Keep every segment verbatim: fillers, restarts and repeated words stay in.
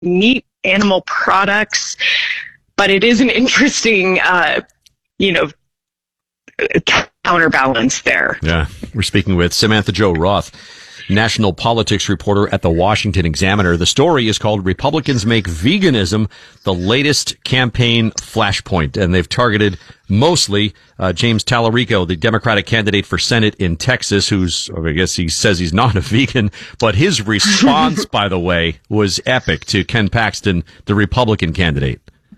meat, animal products, but it is an interesting, uh, you know, counterbalance there. Yeah. We're speaking with Samantha Jo Roth, national politics reporter at the Washington Examiner. The story is called Republicans Make Veganism the Latest Campaign Flashpoint. And they've targeted mostly uh, James Tallarico, the Democratic candidate for Senate in Texas, who's, I guess he says he's not a vegan. But his response, by the way, was epic to Ken Paxton, the Republican candidate.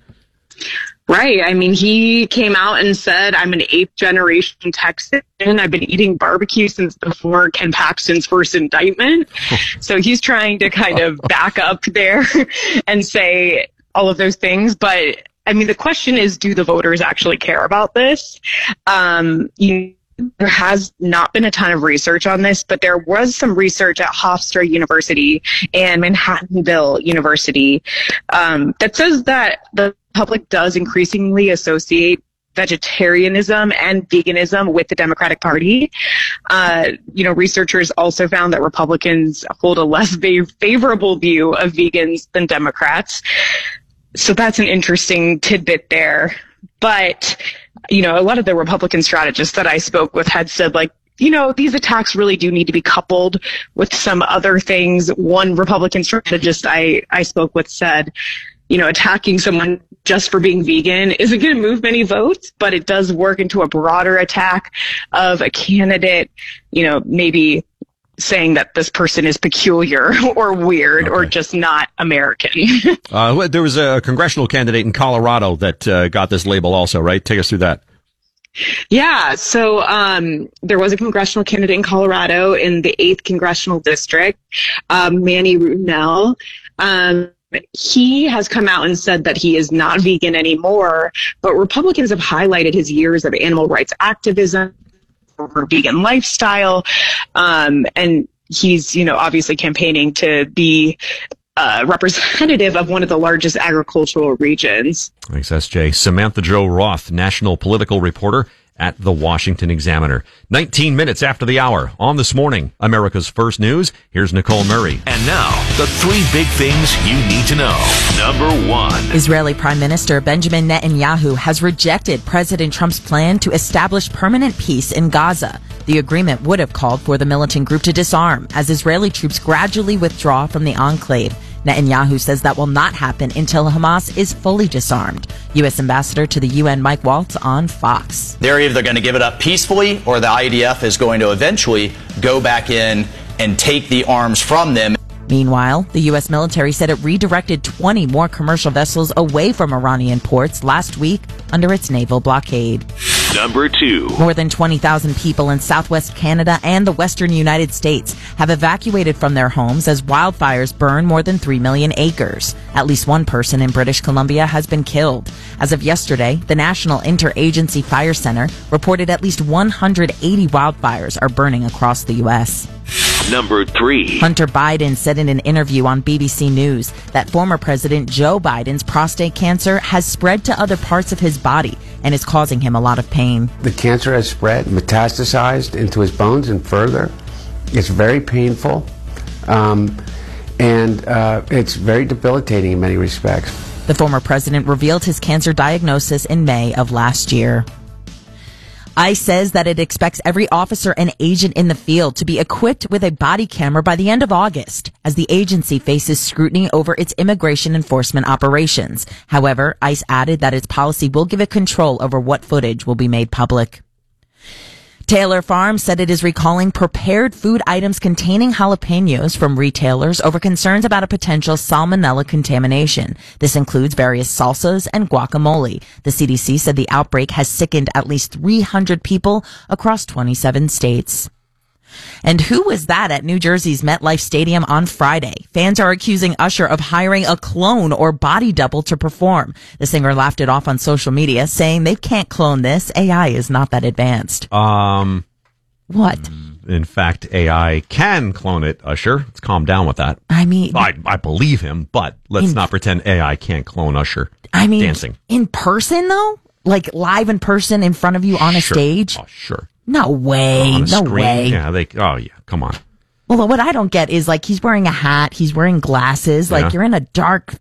Right. I mean, he came out and said, I'm an eighth generation Texan. I've been eating barbecue since before Ken Paxton's first indictment. So he's trying to kind of back up there and say all of those things. But I mean, the question is, do the voters actually care about this? Um, you There has not been a ton of research on this, but there was some research at Hofstra University and Manhattanville University um, that says that the public does increasingly associate vegetarianism and veganism with the Democratic Party. Uh, you know, researchers also found that Republicans hold a less fav- favorable view of vegans than Democrats. So that's an interesting tidbit there. But, you know, a lot of the Republican strategists that I spoke with had said, like, you know, these attacks really do need to be coupled with some other things. One Republican strategist I, I spoke with said, you know, attacking someone just for being vegan isn't going to move many votes, but it does work into a broader attack of a candidate, you know, maybe saying that this person is peculiar or weird okay. or just not American. uh, there was a congressional candidate in Colorado that uh, got this label also, right? Take us through that. Yeah, so um, there was a congressional candidate in Colorado in the eighth Congressional District, um, Manny Runell. Um, He has come out and said that he is not vegan anymore, but Republicans have highlighted his years of animal rights activism, or vegan lifestyle, um, and he's, you know, obviously campaigning to be uh, representative of one of the largest agricultural regions. Thanks, S J. Samantha Jo Roth, national political reporter at the Washington Examiner. nineteen minutes after the hour on This Morning, America's First News. Here's Nicole Murray. And now, the three big things you need to know. Number one. Israeli Prime Minister Benjamin Netanyahu has rejected President Trump's plan to establish permanent peace in Gaza. The agreement would have called for the militant group to disarm as Israeli troops gradually withdraw from the enclave. Netanyahu says that will not happen until Hamas is fully disarmed. U S Ambassador to the U N Mike Waltz on Fox. They're either going to give it up peacefully or the I D F is going to eventually go back in and take the arms from them. Meanwhile, the U S military said it redirected twenty more commercial vessels away from Iranian ports last week under its naval blockade. Number two. More than twenty thousand people in southwest Canada and the western United States have evacuated from their homes as wildfires burn more than three million acres. At least one person in British Columbia has been killed. As of yesterday, the National Interagency Fire Center reported at least one hundred eighty wildfires are burning across the U S. Number three. Hunter Biden said in an interview on B B C News that former President Joe Biden's prostate cancer has spread to other parts of his body and is causing him a lot of pain. The cancer has spread, metastasized into his bones and further. It's very painful, um, and uh, it's very debilitating in many respects. The former president revealed his cancer diagnosis in May of last year. ICE says that it expects every officer and agent in the field to be equipped with a body camera by the end of August, as the agency faces scrutiny over its immigration enforcement operations. However, ICE added that its policy will give it control over what footage will be made public. Taylor Farms said it is recalling prepared food items containing jalapenos from retailers over concerns about a potential salmonella contamination. This includes various salsas and guacamole. The C D C said the outbreak has sickened at least three hundred people across twenty-seven states. And who was that at New Jersey's MetLife Stadium on Friday? Fans are accusing Usher of hiring a clone or body double to perform. The singer laughed it off on social media, saying they can't clone this. A I is not that advanced. Um, what? In fact, A I can clone it, Usher. Let's calm down with that. I mean, I, I believe him, but let's in, not pretend A I can't clone Usher. I mean, dancing in person though, like live in person in front of you on a sure. stage. Oh, sure. No way. On a no screen. way. Yeah, they. Oh, yeah. Come on. Well, what I don't get is like he's wearing a hat, he's wearing glasses, like Yeah. you're in a dark